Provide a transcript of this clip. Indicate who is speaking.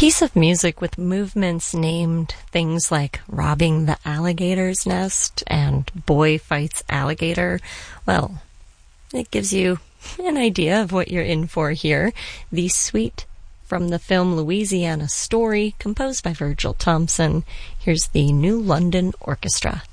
Speaker 1: piece of music with movements named things like robbing the alligator's nest and boy fights alligator, well, it gives you an idea of what you're in for here. The suite from the film Louisiana Story, composed by Virgil Thompson. Here's the New London Orchestra.